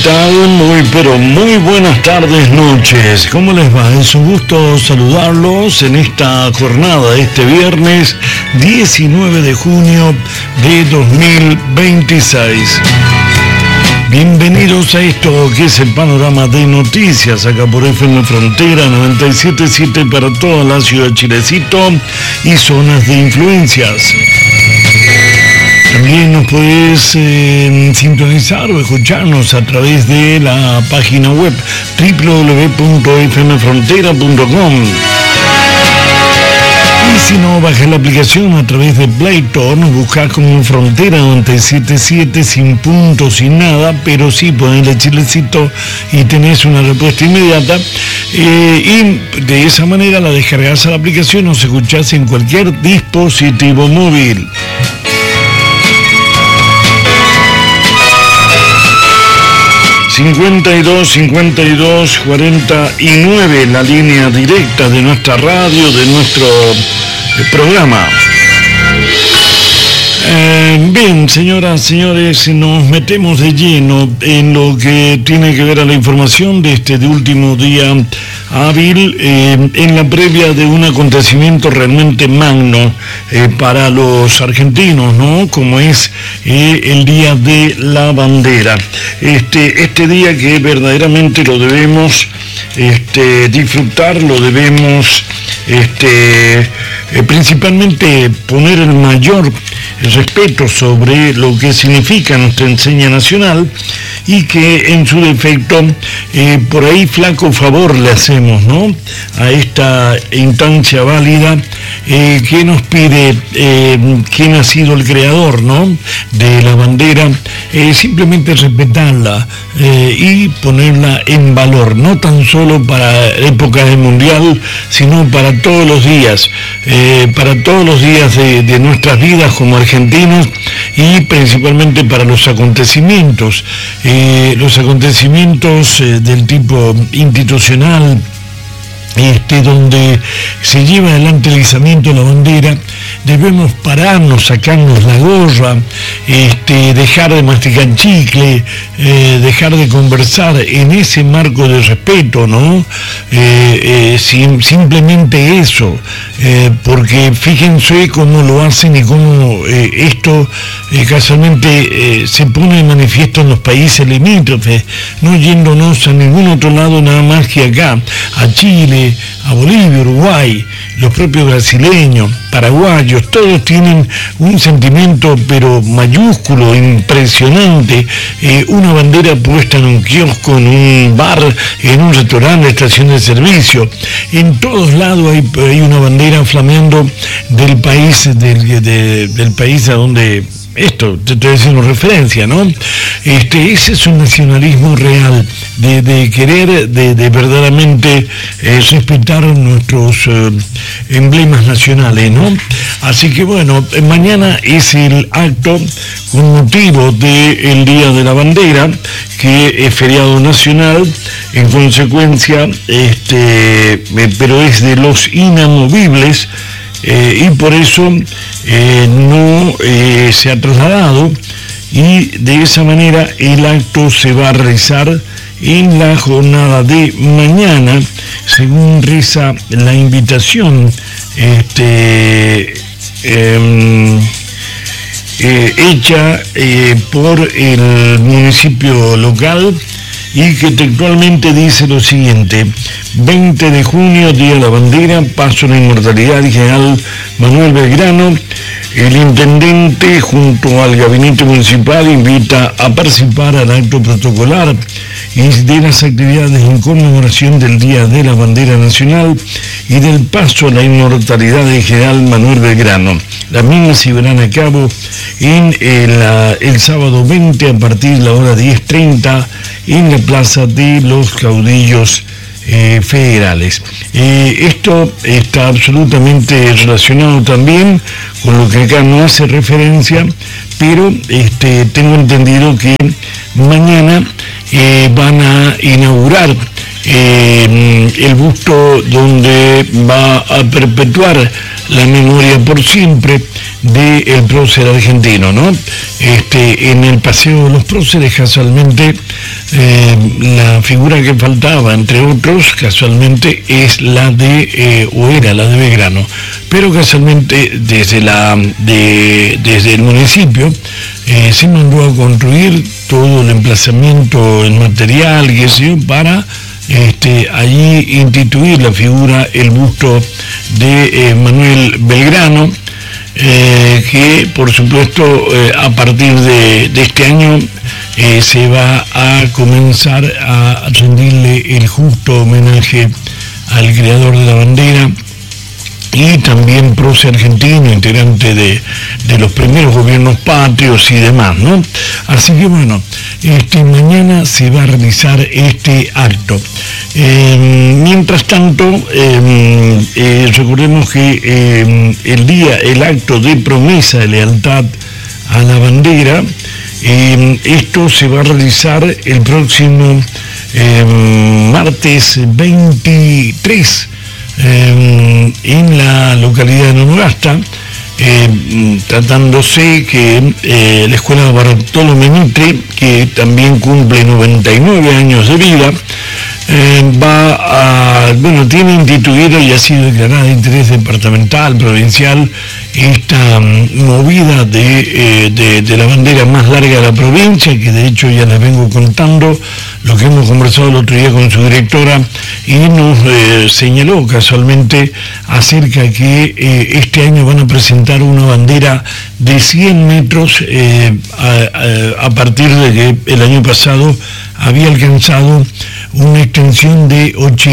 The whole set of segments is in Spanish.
tal? Muy, pero muy buenas tardes, noches. ¿Cómo les va? Es un gusto saludarlos en esta jornada, este viernes 19 de junio de 2026. Bienvenidos a esto que es el panorama de noticias acá por FM Frontera 97.7 para toda la ciudad de Chilecito y zonas de influencias. También nos podés sintonizar o escucharnos a través de la página web www.fmfrontera.com. Y si no, baja la aplicación a través de Play Store, nos buscás como Frontera 97.7 sin punto, sin nada, pero sí ponele Chilecito y tenés una respuesta inmediata. Y de esa manera la descargás a la aplicación, nos escuchás en cualquier dispositivo móvil. 52 49, la línea directa de nuestra radio, de nuestro programa. Bien, señoras, señores, nos metemos de lleno en lo que tiene que ver a la información de este último día hábil, en la previa de un acontecimiento realmente magno para los argentinos, ¿no? Como es el Día de la Bandera. Este día que verdaderamente lo debemos disfrutar, lo debemos principalmente poner el mayor respeto sobre lo que significa nuestra enseña nacional y que en su defecto por ahí flaco favor le hacemos, ¿no?, a esta instancia válida que nos pide quién ha sido el creador, ¿no?, de la bandera, simplemente respetarla y ponerla en valor, no tan solo para épocas de mundial, sino para todos los días de nuestras vidas como argentinos y principalmente para los acontecimientos del tipo institucional, donde se lleva adelante el izamiento de la bandera. Debemos pararnos, sacarnos la gorra, dejar de masticar chicle, dejar de conversar en ese marco de respeto, ¿no? Simplemente eso, porque fíjense cómo lo hacen y cómo esto casualmente se pone de manifiesto en los países limítrofes, no yéndonos a ningún otro lado nada más que acá, a Chile, a Bolivia, Uruguay, los propios brasileños, paraguayos, todos tienen un sentimiento pero mayúsculo, impresionante, una bandera puesta en un kiosco, en un bar, en un restaurante, estación de servicio, en todos lados hay una bandera flameando del país, del país a donde esto te estoy haciendo referencia, ¿no? Ese es un nacionalismo real, de querer, de verdaderamente respetar nuestros emblemas nacionales, ¿no? Así que bueno, mañana es el acto con motivo del Día de la Bandera, que es feriado nacional, en consecuencia, pero es de los inamovibles, y por eso no se ha trasladado, y de esa manera el acto se va a realizar en la jornada de mañana, según reza la invitación hecha por el municipio local, y que textualmente dice lo siguiente: 20 de junio, Día de la Bandera, paso a la inmortalidad del general Manuel Belgrano. El intendente junto al gabinete municipal invita a participar al acto protocolar y de las actividades en conmemoración del Día de la Bandera Nacional y del paso a la inmortalidad del general Manuel Belgrano. Las mismas se llevarán a cabo en el sábado 20 a partir de la hora 10:30 en la Plaza de los Caudillos federales. Esto está absolutamente relacionado también con lo que acá no hace referencia, pero tengo entendido que mañana van a inaugurar el busto donde va a perpetuar la memoria por siempre del prócer argentino, ¿no? En el Paseo de los Próceres, casualmente, la figura que faltaba, entre otros, casualmente, es la de, o era la de Belgrano, pero casualmente desde el municipio se mandó a construir todo el emplazamiento en material y eso para allí instituir la figura, el busto de Manuel Belgrano, que por supuesto a partir de este año se va a comenzar a rendirle el justo homenaje al creador de la bandera y también prócer argentino, integrante de los primeros gobiernos patrios y demás, ¿no? Así que bueno, mañana se va a realizar este acto. Mientras tanto, recordemos que el acto de promesa de lealtad a la bandera, esto se va a realizar el próximo martes 23 en la localidad de Nonogasta, tratándose que la escuela Bartolomé Mitre, que también cumple 99 años de vida, tiene instituido y ha sido declarada de interés departamental, provincial, esta movida de la bandera más larga de la provincia, que de hecho ya les vengo contando lo que hemos conversado el otro día con su directora, y nos señaló casualmente acerca que este año van a presentar una bandera de 100 metros a partir de que el año pasado había alcanzado una extensión de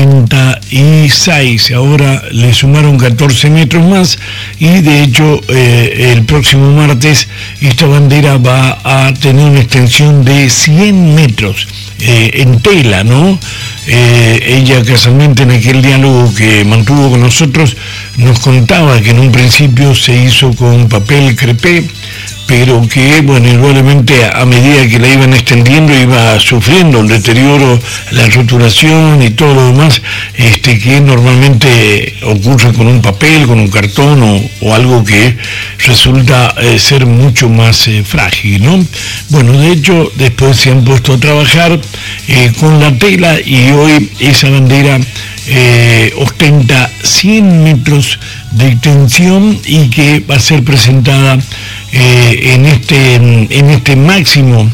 86, ahora le sumaron 14 metros más y de hecho el próximo martes esta bandera va a tener una extensión de 100 metros en tela, ¿no? Ella casualmente en aquel diálogo que mantuvo con nosotros nos contaba que en un principio se hizo con papel crepé, pero que, bueno, igualmente a medida que la iban extendiendo iba sufriendo el deterioro, la roturación y todo lo demás, que normalmente ocurre con un papel, con un cartón o algo que resulta ser mucho más frágil, ¿no? Bueno, de hecho, después se han puesto a trabajar con la tela y hoy esa bandera ostenta 100 metros de extensión y que va a ser presentada en este máximo,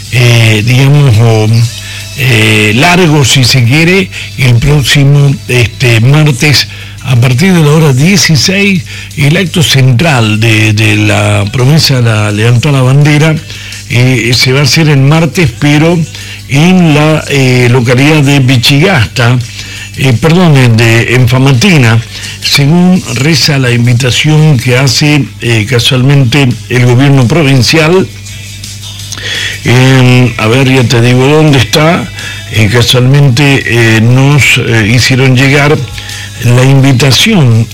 largo, si se quiere, el próximo martes a partir de la hora 16, el acto central de la promesa de la lealtad a la bandera se va a hacer el martes, pero en la localidad de Vichigasta, en Famatina, según reza la invitación que hace casualmente el gobierno provincial. A ver, ya te digo dónde está. Casualmente nos hicieron llegar la invitación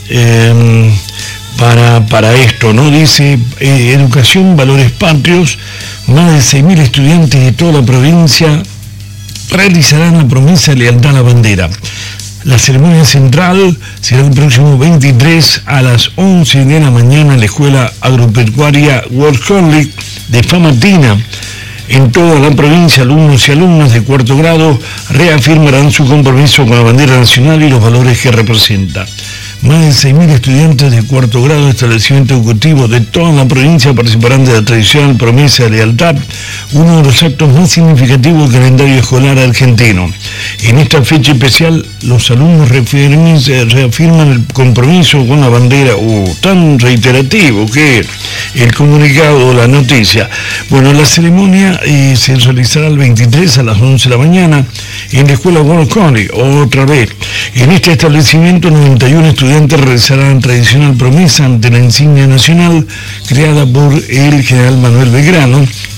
para esto, ¿no? Dice, educación, valores patrios, más de 6.000 estudiantes de toda la provincia realizarán la promesa de lealtad a la bandera. La ceremonia central será el próximo 23 a las 11 de la mañana en la Escuela Agropecuaria World College de Famatina. En toda la provincia, alumnos y alumnas de cuarto grado reafirmarán su compromiso con la bandera nacional y los valores que representa. Más de 6.000 estudiantes de cuarto grado de establecimientos educativos de toda la provincia participarán de la tradicional promesa de lealtad, uno de los actos más significativos del calendario escolar argentino. En esta fecha especial, los alumnos reafirman el compromiso con la bandera, tan reiterativo que el comunicado o la noticia. Bueno, la ceremonia se realizará el 23 a las 11 de la mañana en la Escuela World College, otra vez. En este establecimiento, 91 estudiantes realizarán tradicional promesa ante la insignia nacional creada por el general Manuel Belgrano,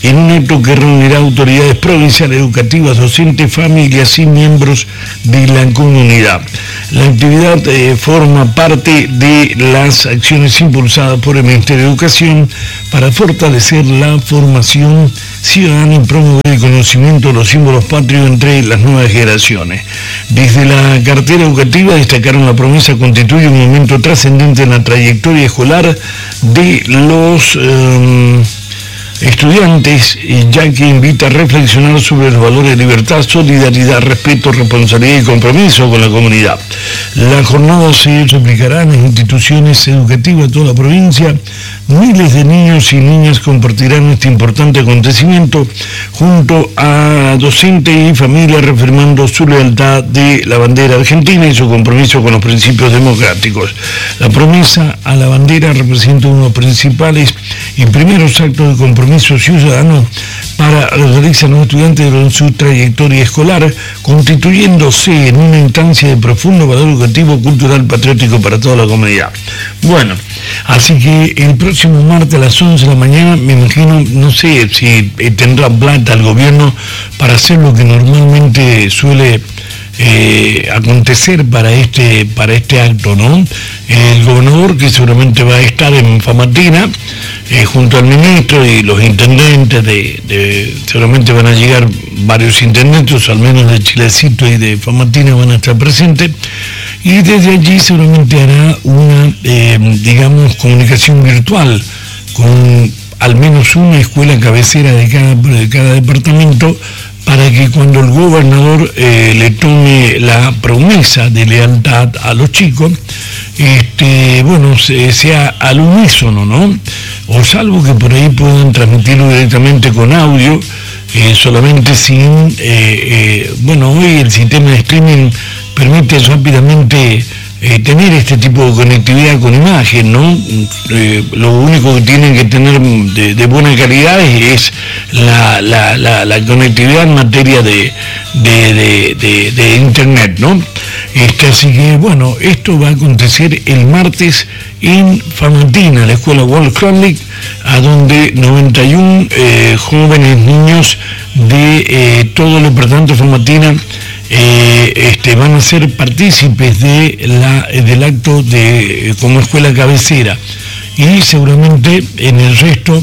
en un acto que reunirá autoridades provinciales, educativas, docentes, familias y miembros de la comunidad. La actividad forma parte de las acciones impulsadas por el Ministerio de Educación para fortalecer la formación ciudadana y promover el conocimiento de los símbolos patrios entre las nuevas generaciones. Desde la cartera educativa destacaron la promesa constituye un momento trascendente en la trayectoria escolar de los estudiantes, ya que invita a reflexionar sobre los valores de libertad, solidaridad, respeto, responsabilidad y compromiso con la comunidad. La jornada se replicará en las instituciones educativas de toda la provincia. Miles de niños y niñas compartirán este importante acontecimiento junto a docentes y familias, reafirmando su lealtad de la bandera argentina y su compromiso con los principios democráticos. La promesa a la bandera representa uno de los principales y primeros actos de compromiso ciudadano para realizar los estudiantes en su trayectoria escolar, constituyéndose en una instancia de profundo valor educativo, cultural, patriótico para toda la comunidad. Bueno, así que el próximo martes a las 11 de la mañana, me imagino, no sé si tendrá plata el gobierno para hacer lo que normalmente suele acontecer para este acto, ¿no? El gobernador, que seguramente va a estar en Famatina, junto al ministro y los intendentes, seguramente van a llegar varios intendentes, al menos de Chilecito y de Famatina van a estar presentes, y desde allí seguramente hará una, comunicación virtual con al menos una escuela cabecera de cada departamento, para que cuando el gobernador le tome la promesa de lealtad a los chicos, sea al unísono, ¿no? O salvo que por ahí puedan transmitirlo directamente con audio, solamente sin, hoy el sistema de streaming permite rápidamente tener este tipo de conectividad con imagen, ¿no? Lo único que tienen que tener de buena calidad es la conectividad en materia de internet, ¿no? Así que, bueno, esto va a acontecer el martes en Famatina, la escuela World Chronic, a donde 91 jóvenes niños de todo el departamento de Famatina van a ser partícipes del acto como escuela cabecera, y seguramente en el resto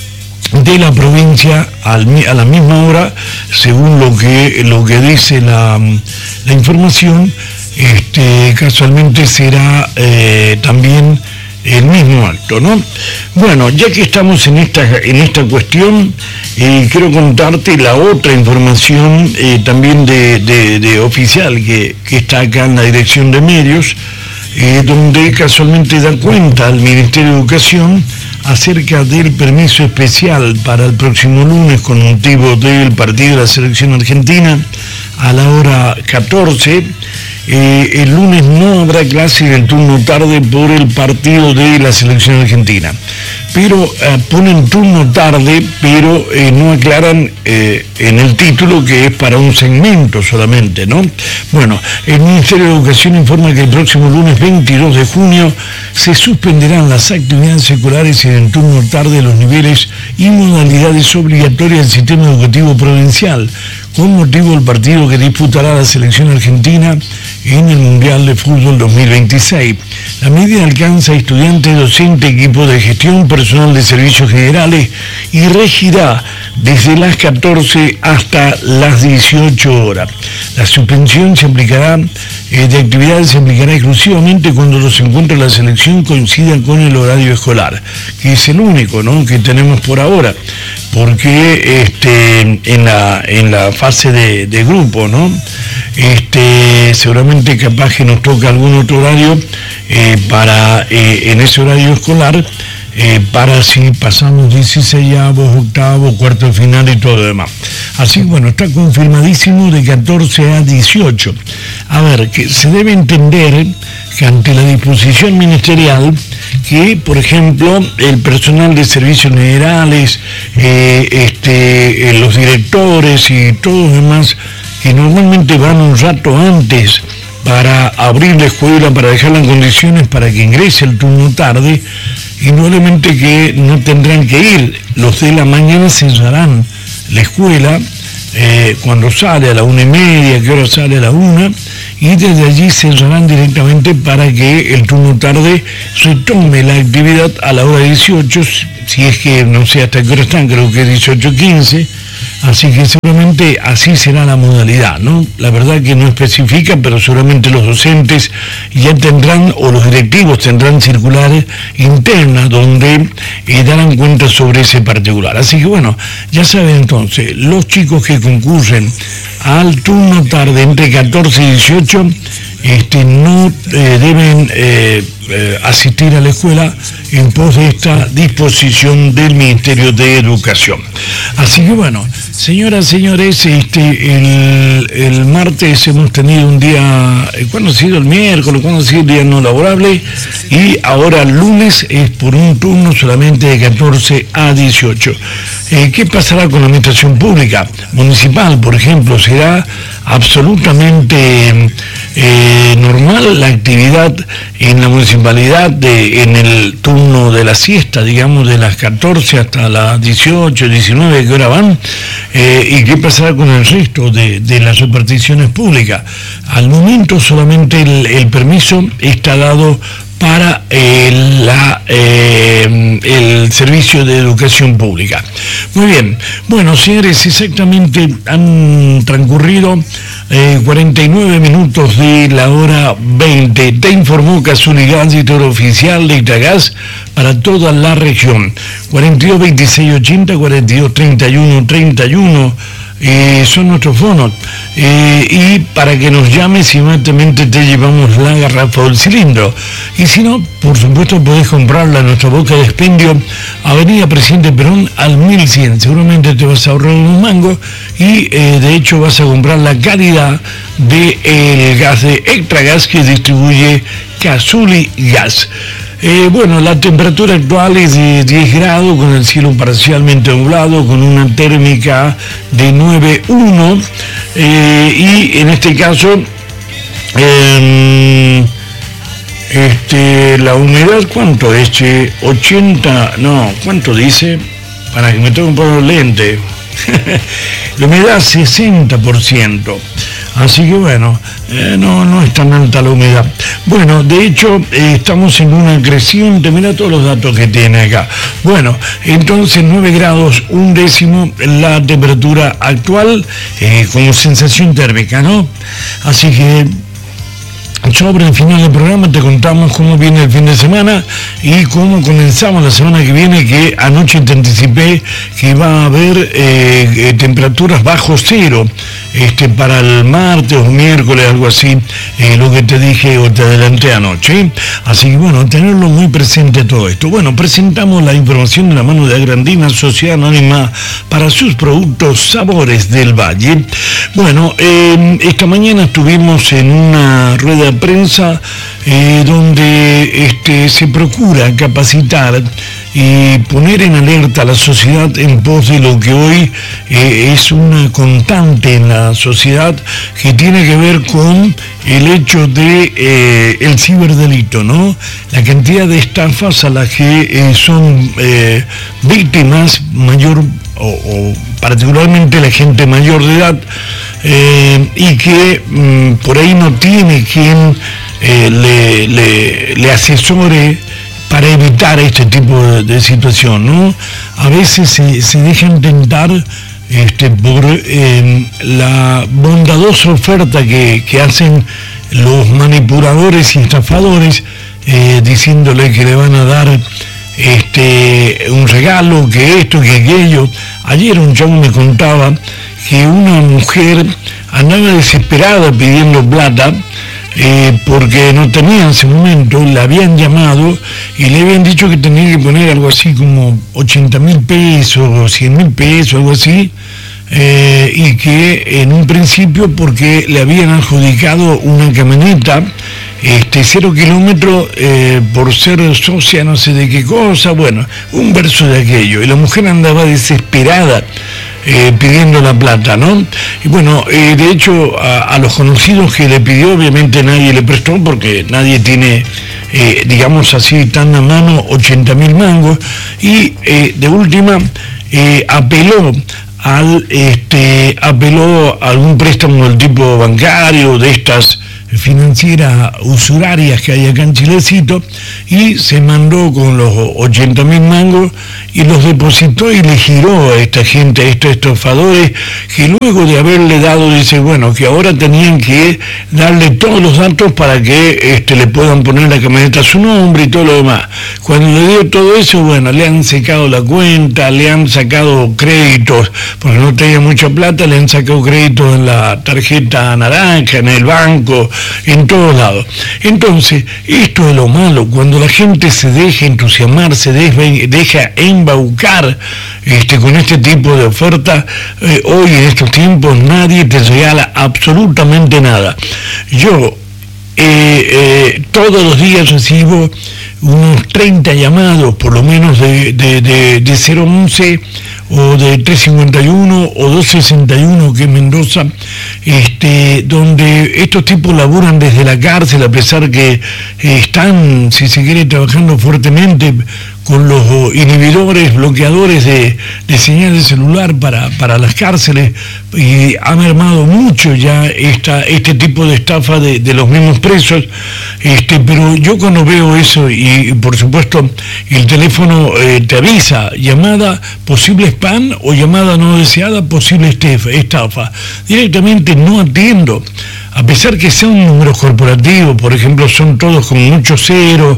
de la provincia a la misma hora, según lo que dice la información, casualmente será también el mismo acto, ¿no? Bueno, ya que estamos en esta cuestión, quiero contarte la otra información también de oficial que está acá en la Dirección de Medios, donde casualmente da cuenta al Ministerio de Educación acerca del permiso especial para el próximo lunes con motivo del partido de la selección argentina a la hora 14. El lunes no habrá clase en el turno tarde por el partido de la selección argentina, pero ponen turno tarde, pero no aclaran en el título que es para un segmento solamente, ¿no? Bueno, el Ministerio de Educación informa que el próximo lunes 22 de junio se suspenderán las actividades escolares en el turno tarde de los niveles y modalidades obligatorias del sistema educativo provincial, con motivo del partido que disputará la selección argentina en el Mundial de Fútbol 2026. La medida alcanza a estudiantes, docentes, equipos de gestión, personal de servicios generales y regirá desde las 14 hasta las 18 horas. La suspensión de actividades se aplicará exclusivamente cuando los encuentros de la selección coincidan con el horario escolar, que es el único, ¿no?, que tenemos por ahora, porque en la fase de grupo, ¿no?, seguramente capaz que nos toca algún otro horario en ese horario escolar, para si pasamos 16avos, octavos, cuartos de final y todo lo demás. Así, bueno, está confirmadísimo de 14 a 18. A ver, que se debe entender que ante la disposición ministerial, que, por ejemplo, el personal de servicios generales, los directores y todos los demás, que normalmente van un rato antes para abrir la escuela, para dejarla en condiciones para que ingrese el turno tarde, indudablemente que no tendrán que ir. Los de la mañana cerrarán la escuela cuando sale a la 1:30, que hora sale a la 1, y desde allí cerrarán directamente para que el turno tarde retome la actividad a la hora 18, si es que no sé hasta qué hora están, creo que 18:15. Así que seguramente así será la modalidad, ¿no? La verdad que no especifica, pero seguramente los docentes ya tendrán, o los directivos tendrán circulares internas donde darán cuenta sobre ese particular. Así que bueno, ya saben entonces, los chicos que concurren al turno tarde entre 14 y 18, no deben asistir a la escuela en pos de esta disposición del Ministerio de Educación. Así que bueno, señoras, señores, el martes hemos tenido un día, ¿cuándo ha sido? El miércoles, ¿cuándo ha sido el día no laborable? Y ahora el lunes es por un turno solamente de 14 a 18. ¿Qué pasará con la administración pública? Municipal, por ejemplo, será absolutamente normal la actividad en la municipalidad en el turno de la siesta, digamos, de las 14 hasta las 18, 19, que hora van, y qué pasará con el resto de las reparticiones públicas. Al momento solamente el permiso está dado para el servicio de educación pública. Muy bien, bueno, señores, exactamente han transcurrido 49 minutos de la hora 20. Te informó Casuligas, editor oficial de Itagás para toda la región. 42 26 80, 42 31 31. Son nuestros fonos, y para que nos llames, inmediatamente te llevamos la garrafa o el cilindro, y si no, por supuesto podés comprarla en nuestra boca de expendio, Avenida Presidente Perón al 1100, seguramente te vas a ahorrar un mango, y de hecho vas a comprar la calidad del gas de Extragas que distribuye Casuligas. Bueno, la temperatura actual es de 10 grados, con el cielo parcialmente nublado, con una térmica de 9,1, y en este caso, la humedad, ¿cuánto es? 80, no, ¿cuánto dice? Para que me toque un poco el lente. La humedad 60%. Así que bueno, no es tan alta la humedad. Bueno, de hecho, estamos en una creciente, mira todos los datos que tiene acá. Bueno, entonces 9 grados, 1/10 la temperatura actual, como sensación térmica, ¿no? Así que sobre el final del programa te contamos cómo viene el fin de semana y cómo comenzamos la semana que viene, que anoche te anticipé que va a haber temperaturas bajo cero para el martes o miércoles, algo así, lo que te dije o te adelanté anoche. Así que bueno, tenerlo muy presente todo esto. Bueno, presentamos la información de la mano de Agrandina, Sociedad Anónima para sus productos Sabores del Valle. Bueno, esta mañana estuvimos en una rueda de prensa donde se procura capacitar y poner en alerta a la sociedad en pos de lo que hoy es una constante en la sociedad, que tiene que ver con el hecho de el ciberdelito, ¿no? La cantidad de estafas a las que son víctimas mayor o particularmente la gente mayor de edad, y que por ahí no tiene quien le asesore para evitar este tipo de situación, ¿no? A veces se dejan tentar por la bondadosa oferta que hacen los manipuladores y estafadores, diciéndole que le van a dar un regalo, que esto, que aquello. Ayer un chavo me contaba que una mujer andaba desesperada pidiendo plata, porque no tenía en ese momento, la habían llamado y le habían dicho que tenía que poner algo así como 80.000 pesos o 100.000 pesos, algo así, y que en un principio, porque le habían adjudicado una camioneta 0 kilómetros, por ser socia no sé de qué cosa, bueno, un verso de aquello, y la mujer andaba desesperada pidiendo la plata, ¿no? Y bueno, de hecho, a los conocidos que le pidió, obviamente nadie le prestó, porque nadie tiene, digamos así, tan a mano 80.000 mangos, y de última apeló a algún préstamo del tipo bancario, de estas financieras usurarias que hay acá en Chilecito, y se mandó con los 80.000 mangos y los depositó y le giró a esta gente, a estos estafadores, que luego de haberle dado, dice, bueno, que ahora tenían que darle todos los datos para que le puedan poner la camioneta a su nombre y todo lo demás. Cuando le dio todo eso, bueno, le han secado la cuenta, le han sacado créditos, porque no tenía mucha plata, le han sacado créditos en la tarjeta naranja, en el banco, en todos lados. Entonces, esto es lo malo, cuando la gente se deja entusiasmar, se deja embaucar con este tipo de oferta, hoy en estos tiempos nadie te regala absolutamente nada. Yo todos los días recibo unos 30 llamados, por lo menos de 011 o de 351 o 261, que es Mendoza, donde estos tipos laburan desde la cárcel, a pesar que están, si se quiere, trabajando fuertemente con los inhibidores, bloqueadores de señal de celular para las cárceles, y han armado mucho ya este tipo de estafa de los mismos presos, pero yo cuando veo eso, y por supuesto el teléfono te avisa, llamada posible spam o llamada no deseada, posible estafa, directamente no atiendo. A pesar que sean números corporativos, por ejemplo, son todos con muchos ceros,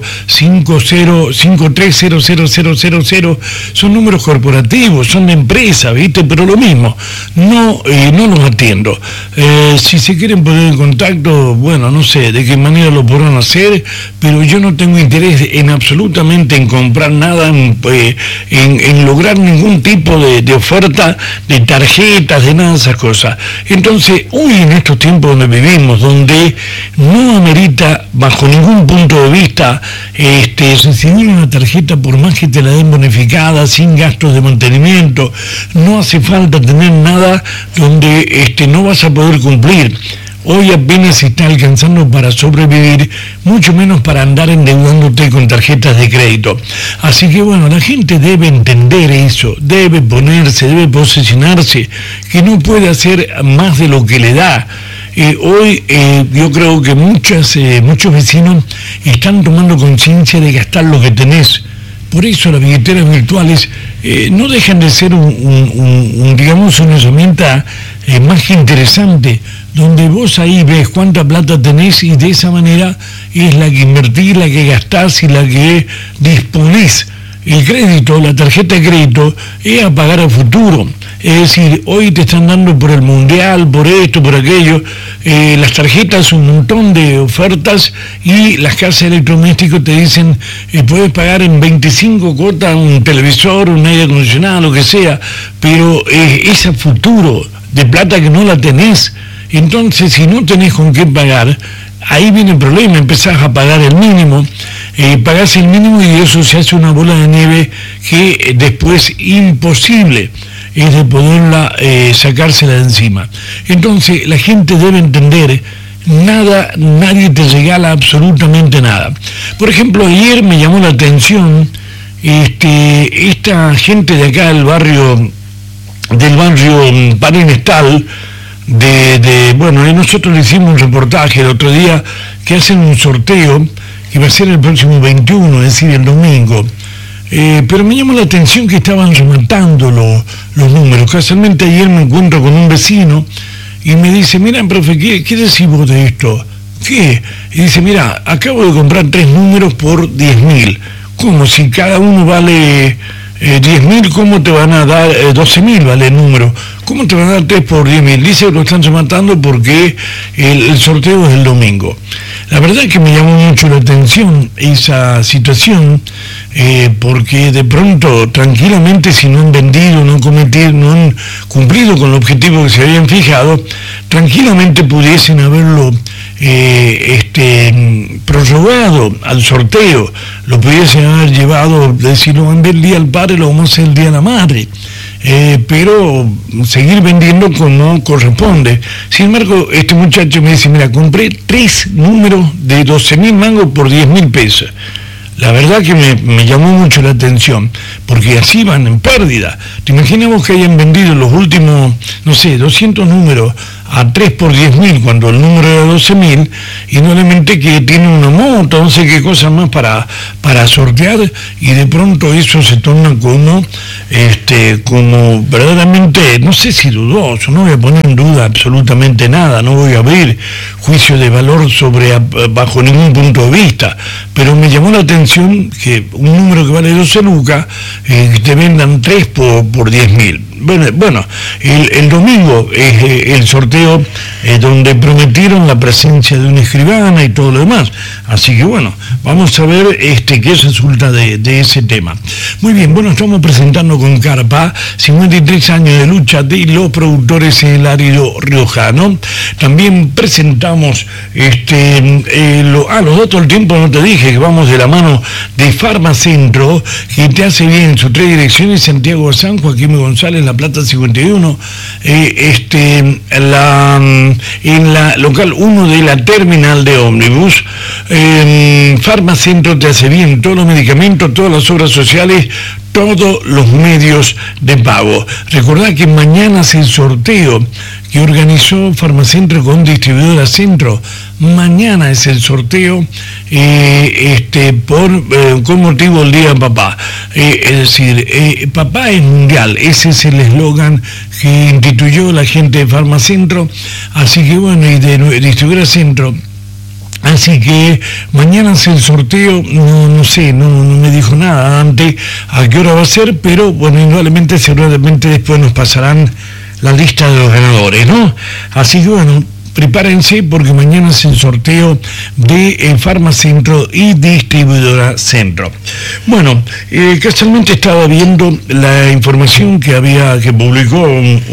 530000, son números corporativos, son de empresa, ¿viste? Pero lo mismo, no los atiendo. Si se quieren poner en contacto, bueno, no sé de qué manera lo podrán hacer, pero yo no tengo interés en absolutamente en comprar nada, en lograr ningún tipo de oferta, de tarjetas, de nada de esas cosas. Entonces, hoy en estos tiempos donde vivimos, donde no amerita bajo ningún punto de vista recibir una tarjeta, por más que te la den bonificada, sin gastos de mantenimiento, no hace falta tener nada donde no vas a poder cumplir. Hoy apenas se está alcanzando para sobrevivir, mucho menos para andar endeudándote con tarjetas de crédito. Así que bueno, la gente debe entender eso, debe posesionarse, que no puede hacer más de lo que le da. Hoy yo creo que muchos vecinos están tomando conciencia de gastar lo que tenés. Por eso las billeteras virtuales no dejan de ser digamos, una herramienta más que interesante, donde vos ahí ves cuánta plata tenés, y de esa manera es la que invertís, la que gastás y la que disponés. El crédito, la tarjeta de crédito, es a pagar a futuro. Es decir, hoy te están dando por el mundial, por esto, por aquello, las tarjetas, un montón de ofertas, y las casas electrodomésticos te dicen, puedes pagar en 25 cuotas un televisor, un aire acondicionado, lo que sea, pero es a futuro, de plata que no la tenés. Entonces, si no tenés con qué pagar, ahí viene el problema, empezás a pagar el mínimo, pagás el mínimo, y eso se hace una bola de nieve que después imposible es de poderla sacársela de encima. Entonces la gente debe entender, nadie te regala absolutamente nada. Por ejemplo, ayer me llamó la atención esta gente de acá del barrio Parenestal, bueno, nosotros le hicimos un reportaje el otro día, que hacen un sorteo que va a ser el próximo 21, es decir, el domingo. Pero me llamó la atención que estaban rematando los números. Casualmente ayer me encuentro con un vecino y me dice, mira, profe, ¿qué decís vos de esto? ¿Qué? Y dice, mira, acabo de comprar 3 números por 10.000. ¿Cómo? Si cada uno vale 10.000, ¿cómo te van a dar 12.000 vale el número? ¿Cómo te van a dar 3 por 10.000? Dice que lo están rematando porque el sorteo es el domingo. La verdad es que me llamó mucho la atención esa situación, porque de pronto, tranquilamente, si no han vendido, no han cumplido con el objetivo que se habían fijado, tranquilamente pudiesen haberlo prorrogado al sorteo, lo pudiesen haber llevado, decir, lo mandé el día al padre, lo vamos a hacer el día a la madre. pero seguir vendiendo como corresponde. Sin embargo, este muchacho me dice, mira, compré 3 números de 12.000 mangos por 10.000 pesos. La verdad que me llamó mucho la atención, porque así van en pérdida. Te imaginamos que hayan vendido los últimos, no sé, 200 números a 3 por 10.000, cuando el número era 12.000, y nuevamente que tiene una moto, no sé qué cosa más para sortear, y de pronto eso se torna como verdaderamente, no sé si dudoso, no voy a poner en duda absolutamente nada, no voy a abrir juicio de valor bajo ningún punto de vista, pero me llamó la atención que un número que vale 12 lucas, te vendan 3 por 10.000. Bueno, el domingo es el sorteo donde prometieron la presencia de una escribana y todo lo demás. Así que bueno, vamos a ver qué resulta de ese tema. Muy bien, bueno, estamos presentando con Carpa 53 años de lucha de los productores en el árido riojano. También presentamos los datos del tiempo, no te dije que vamos de la mano de Farmacentro, que te hace bien sus 3 direcciones, Santiago de San Joaquín González, La Plata 51, en la local 1 de la terminal de ómnibus. Farmacentro te hace bien todos los medicamentos, todas las obras sociales, todos los medios de pago. Recordad que mañana es el sorteo que organizó Farmacentro con Distribuidora Centro. Mañana es el sorteo con motivo del Día de Papá. Es decir, papá es mundial. Ese es el eslogan que instituyó la gente de Farmacentro. Así que bueno, y de Distribuidora Centro. Así que mañana es el sorteo, no sé, no me dijo nada antes a qué hora va a ser, pero bueno, indudablemente, seguramente después nos pasarán la lista de los ganadores, ¿no? Así que bueno, prepárense porque mañana es el sorteo de Farmacentro y Distribuidora Centro. Bueno, casualmente estaba viendo la información que publicó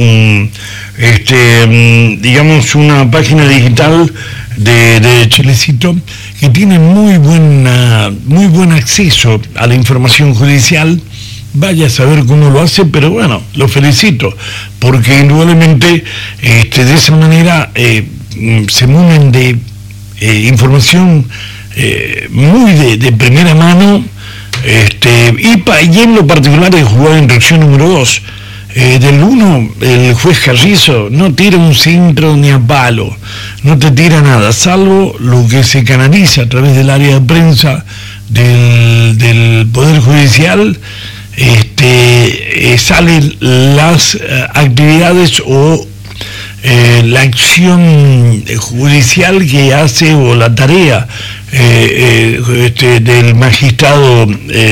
digamos una página digital de Chilecito, que tiene muy buen acceso a la información judicial. Vaya a saber cómo lo hace, pero bueno, lo felicito, porque indudablemente de esa manera se mueven de información muy de primera mano, y en lo particular el juzgado de instrucción número 2. Del 1, el juez Carrizo no tira un centro ni a palo, no te tira nada, salvo lo que se canaliza a través del área de prensa del Poder Judicial. Salen las actividades o la acción judicial que hace, o la tarea del magistrado